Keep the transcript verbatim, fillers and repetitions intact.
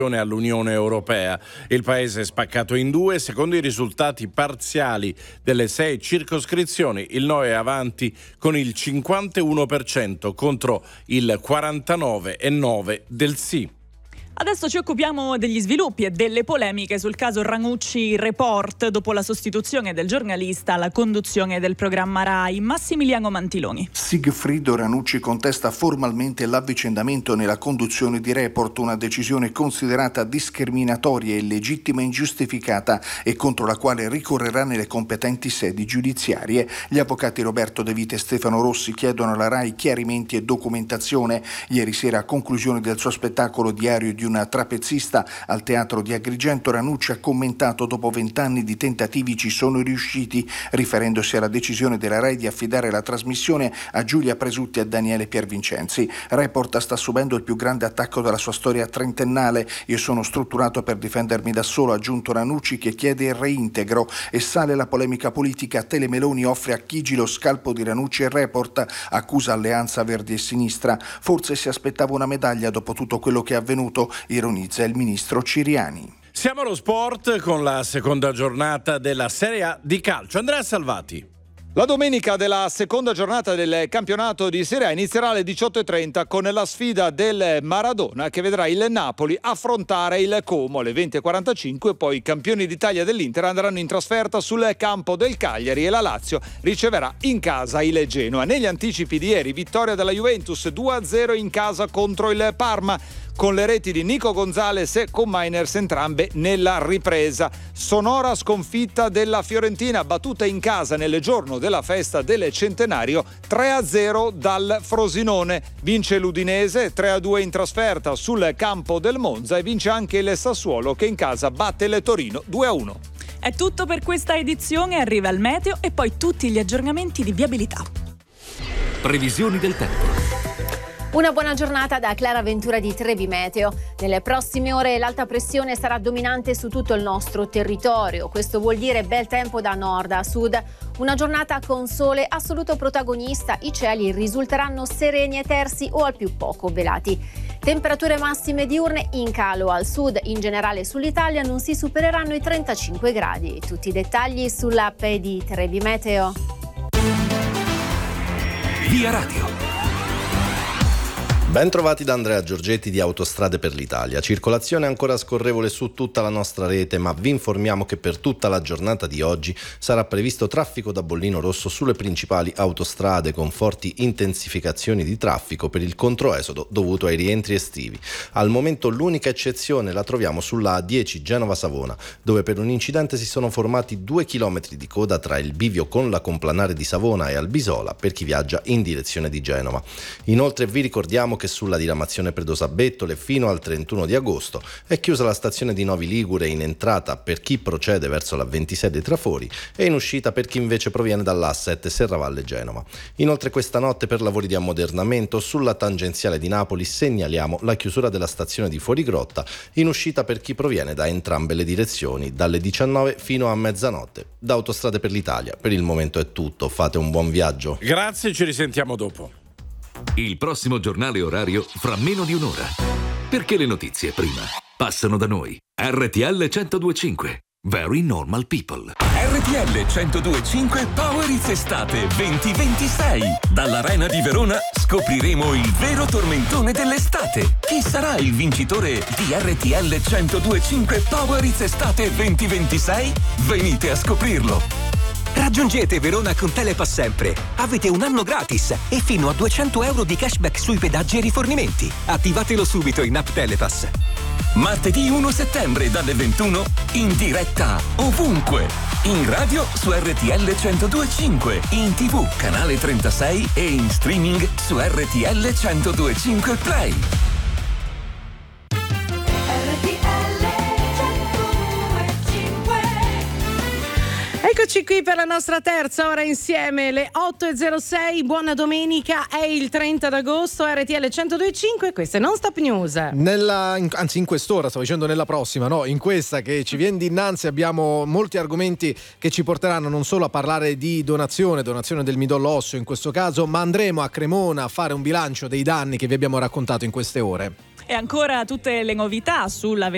all'Unione Europea. Il paese è spaccato in due. Secondo i risultati parziali delle sei circoscrizioni, il no è avanti con il cinquantuno per cento contro il quarantanove virgola nove per cento del sì. Adesso ci occupiamo degli sviluppi e delle polemiche sul caso Ranucci Report dopo la sostituzione del giornalista alla conduzione del programma Rai. Massimiliano Mantiloni. Sigfrido Ranucci contesta formalmente l'avvicendamento nella conduzione di Report, una decisione considerata discriminatoria, illegittima e ingiustificata e contro la quale ricorrerà nelle competenti sedi giudiziarie. Gli avvocati Roberto De Vita e Stefano Rossi chiedono alla Rai chiarimenti e documentazione. Ieri sera, a conclusione del suo spettacolo Diario di una trapezzista al teatro di Agrigento, Ranucci ha commentato: dopo vent'anni di tentativi ci sono riusciti, riferendosi alla decisione della Rai di affidare la trasmissione a Giulia Presutti e a Daniele Piervincenzi. Report sta subendo il più grande attacco della sua storia trentennale. Io sono strutturato per difendermi da solo, ha aggiunto Ranucci, che chiede il reintegro. E sale la polemica politica. Telemeloni offre a Chigi lo scalpo di Ranucci e Report, accusa Alleanza Verdi e Sinistra. Forse si aspettava una medaglia dopo tutto quello che è avvenuto, ironizza il ministro Ciriani. Siamo allo sport con la seconda giornata della Serie A di calcio. Andrea Salvati. La domenica della seconda giornata del campionato di Serie A inizierà alle diciotto e trenta con la sfida del Maradona, che vedrà il Napoli affrontare il Como alle venti e quarantacinque. Poi i campioni d'Italia dell'Inter andranno in trasferta sul campo del Cagliari e la Lazio riceverà in casa il Genoa. Negli anticipi di ieri, vittoria della Juventus due a zero in casa contro il Parma, con le reti di Nico Gonzalez e con Miners entrambe nella ripresa. Sonora sconfitta della Fiorentina, battuta in casa nel giorno della festa del centenario tre a zero dal Frosinone. Vince l'Udinese tre a due in trasferta sul campo del Monza e vince anche il Sassuolo, che in casa batte il Torino due a uno. È tutto per questa edizione, arriva il meteo e poi tutti gli aggiornamenti di viabilità. Previsioni del tempo. Una buona giornata da Clara Ventura di Trebi Meteo. Nelle prossime ore l'alta pressione sarà dominante su tutto il nostro territorio. Questo vuol dire bel tempo da nord a sud. Una giornata con sole assoluto protagonista. I cieli risulteranno sereni e tersi o al più poco velati. Temperature massime diurne in calo al sud, in generale sull'Italia non si supereranno i trentacinque gradi. Tutti i dettagli sull'app di Trebi Meteo. Via Radio. Ben trovati da Andrea Giorgetti di Autostrade per l'Italia. Circolazione ancora scorrevole su tutta la nostra rete, ma vi informiamo che per tutta la giornata di oggi sarà previsto traffico da bollino rosso sulle principali autostrade, con forti intensificazioni di traffico per il controesodo dovuto ai rientri estivi. Al momento l'unica eccezione la troviamo sulla A dieci Genova-Savona, dove per un incidente si sono formati due chilometri di coda tra il bivio con la Complanare di Savona e Albisola per chi viaggia in direzione di Genova. Inoltre vi ricordiamo che sulla diramazione Predosa-Bettole fino al trentuno di agosto è chiusa la stazione di Novi Ligure in entrata per chi procede verso la ventisei dei Trafori e in uscita per chi invece proviene dall'A sette Serravalle Genova. Inoltre questa notte, per lavori di ammodernamento, sulla tangenziale di Napoli segnaliamo la chiusura della stazione di Fuorigrotta in uscita per chi proviene da entrambe le direzioni dalle diciannove fino a mezzanotte. Da Autostrade per l'Italia per il momento è tutto, fate un buon viaggio. Grazie, ci risentiamo dopo. Il prossimo giornale orario fra meno di un'ora. Perché le notizie prima passano da noi. R T L centodue e cinque. Very Normal People. R T L centodue e cinque Power It's Estate venti ventisei. Dall'Arena di Verona scopriremo il vero tormentone dell'estate. Chi sarà il vincitore di R T L centodue e cinque Power It's Estate venti ventisei? Venite a scoprirlo. Raggiungete Verona con Telepass Sempre. Avete un anno gratis e fino a duecento euro di cashback sui pedaggi e rifornimenti. Attivatelo subito in app Telepass. Martedì primo settembre dalle ventuno in diretta ovunque. In radio su R T L centodue e cinque, in tivù canale trentasei e in streaming su R T L centodue e cinque Play. Eccoci qui per la nostra terza ora insieme, le otto e zero sei, buona domenica, è il trenta d'agosto, R T L centodue e cinque, questa è Non Stop News. Nella, in, anzi in quest'ora, stavo dicendo nella prossima, no, in questa che ci viene dinanzi abbiamo molti argomenti che ci porteranno non solo a parlare di donazione, donazione del midollo osseo in questo caso, ma andremo a Cremona a fare un bilancio dei danni che vi abbiamo raccontato in queste ore. E ancora tutte le novità sulla